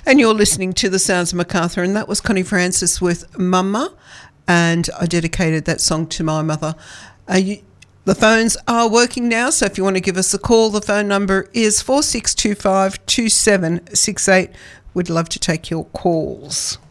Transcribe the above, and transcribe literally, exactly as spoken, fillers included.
And you're listening to The Sounds of Macarthur, and that was Connie Francis with Mama, and I dedicated that song to my mother. Uh, you, the phones are working now, so if you want to give us a call, the phone number is four six two five two seven six eight. We'd love to take your calls.